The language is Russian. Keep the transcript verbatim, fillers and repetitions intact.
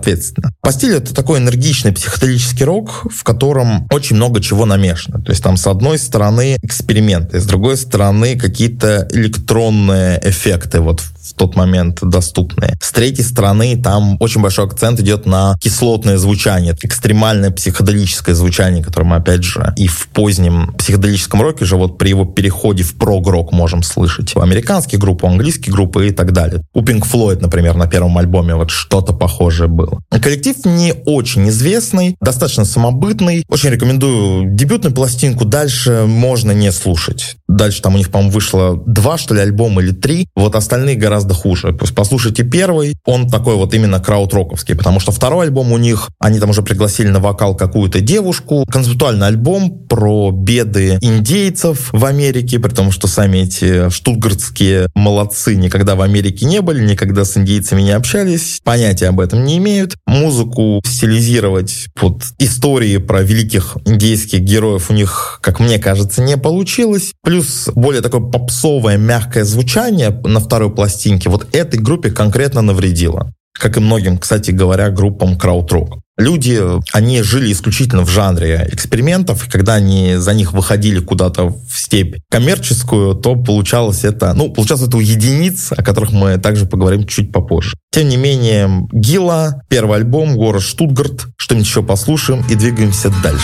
соответственно. По стилю это такой энергичный психоделический рок, в котором очень много чего намешано. То есть там с одной стороны эксперименты, с другой стороны какие-то электронные эффекты вот в тот момент доступные. С третьей стороны там очень большой акцент идет на кислотное звучание, экстремальное психоделическое звучание, которое мы опять же и в позднем психоделическом роке же вот при его переходе в прог-рок можем слышать. У американских групп, у английских групп и так далее. У Pink Floyd, например, на первом альбоме вот что-то похожее было. Коллектив не очень известный, достаточно самобытный. Очень рекомендую дебютную пластинку. Дальше можно не слушать. Дальше там у них, по-моему, вышло два, что ли, альбома или три. Вот остальные гораздо хуже. То есть послушайте первый, он такой вот именно краудроковский, потому что второй альбом у них, они там уже пригласили на вокал какую-то девушку. Концептуальный альбом про беды индейцев в Америке, при том, что сами эти штутгартские молодцы никогда в Америке не были, никогда с индейцами не общались, понятия об этом не имеют. Музыку стилизировать под истории про великих индейских героев у них, как мне кажется, не получилось. Плюс более такое попсовое, мягкое звучание на второй пластинке вот этой группе конкретно навредило. Как и многим, кстати говоря, группам крауд-рок. Люди, они жили исключительно в жанре экспериментов, и когда они за них выходили куда-то в степь коммерческую, то получалось это, ну, получалось это у единиц, о которых мы также поговорим чуть попозже. Тем не менее, Гила, первый альбом, город Штутгарт, что-нибудь еще послушаем и двигаемся дальше.